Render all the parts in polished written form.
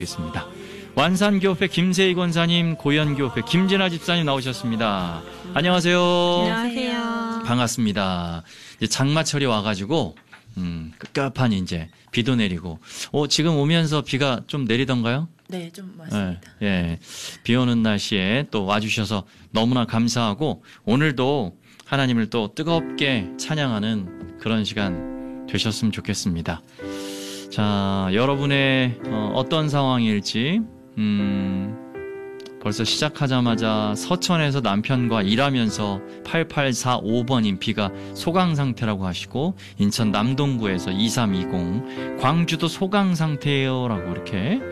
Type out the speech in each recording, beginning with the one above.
겠습니다. 완산교회 김세희 권사님, 고현교회 김진아 집사님 나오셨습니다. 안녕하세요. 안녕하세요. 반갑습니다. 이제 장마철이 와가지고 급급한 이제 비도 내리고, 지금 오면서 비가 좀 내리던가요? 네, 좀 왔습니다. 예, 비 오는 날씨에 또 와주셔서 너무나 감사하고, 오늘도 하나님을 또 뜨겁게 찬양하는 그런 시간 되셨으면 좋겠습니다. 자, 여러분의 어떤 상황일지 벌써 시작하자마자 서천에서 남편과 일하면서 8845번인 비가 소강 상태라고 하시고, 인천 남동구에서 2320 광주도 소강 상태예요 라고 이렇게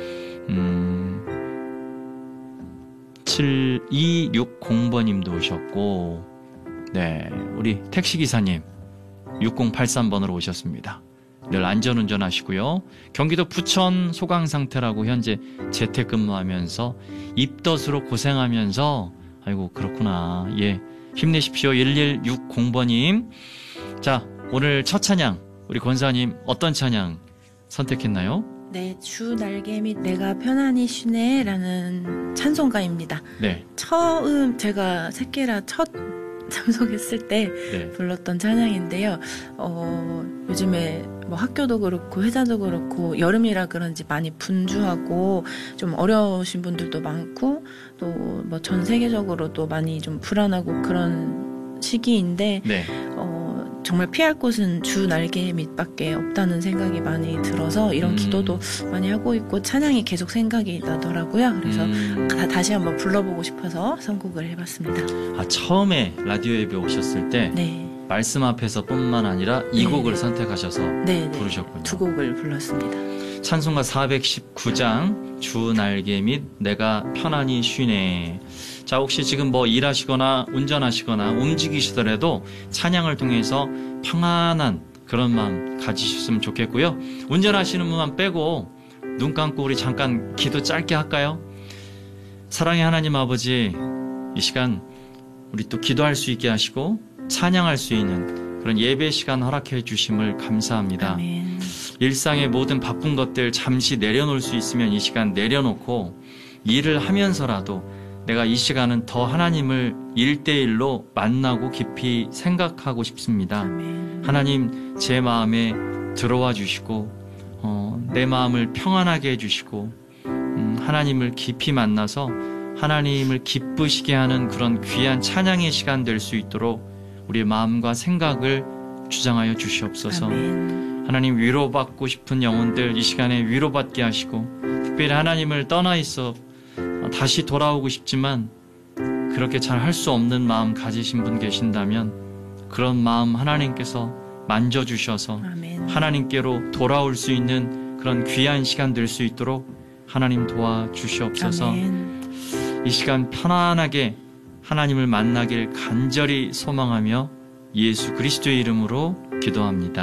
7260번님도 오셨고, 네, 우리 택시기사님 6083번으로 오셨습니다. 늘 안전운전 하시고요. 경기도 부천 소강 상태라고 현재 재택근무하면서 입덧으로 고생하면서, 아이고 그렇구나. 예, 힘내십시오. 1160번님. 자, 오늘 첫 찬양 우리 권사님 어떤 찬양 선택했나요? 네, 주 날개 및 내가 편안히 쉬네라는 찬송가입니다. 네. 처음 제가 새끼라 첫 참석했을 때 네. 불렀던 찬양인데요. 요즘에 뭐 학교도 그렇고 회사도 그렇고 여름이라 그런지 많이 분주하고 좀 어려우신 분들도 많고, 또 뭐 전 세계적으로도 많이 좀 불안하고 그런 시기인데, 네. 정말 피할 곳은 주 날개 밑밖에 없다는 생각이 많이 들어서 이런 기도도 많이 하고 있고 찬양이 계속 생각이 나더라고요. 그래서 다시 한번 불러보고 싶어서 선곡을 해봤습니다. 처음에 라디오 예배 오셨을 때 네. 말씀 앞에서 뿐만 아니라 이 곡을 선택하셔서 네, 부르셨군요. 두 곡을 불렀습니다. 찬송가 419장 주 날개 및 내가 편안히 쉬네. 자, 혹시 지금 뭐 일하시거나 운전하시거나 움직이시더라도 찬양을 통해서 평안한 그런 마음 가지셨으면 좋겠고요. 운전하시는 분만 빼고 눈 감고 우리 잠깐 기도 짧게 할까요? 사랑의 하나님 아버지, 이 시간 우리 또 기도할 수 있게 하시고 찬양할 수 있는 그런 예배 시간 허락해 주심을 감사합니다. 아멘. 일상의 모든 바쁜 것들 잠시 내려놓을 수 있으면 이 시간 내려놓고 일을 하면서라도 내가 이 시간은 더 하나님을 1대1로 만나고 깊이 생각하고 싶습니다. 아멘. 하나님, 제 마음에 들어와 주시고 내 마음을 평안하게 해주시고 하나님을 깊이 만나서 하나님을 기쁘시게 하는 그런 귀한 찬양의 시간 될 수 있도록 우리의 마음과 생각을 주장하여 주시옵소서. 아멘. 하나님, 위로받고 싶은 영혼들 이 시간에 위로받게 하시고, 특별히 하나님을 떠나 있어 다시 돌아오고 싶지만 그렇게 잘 할 수 없는 마음 가지신 분 계신다면 그런 마음 하나님께서 만져주셔서 아멘. 하나님께로 돌아올 수 있는 그런 귀한 시간 될 수 있도록 하나님 도와주시옵소서. 아멘. 이 시간 편안하게 하나님을 만나길 간절히 소망하며 예수 그리스도의 이름으로 기도합니다.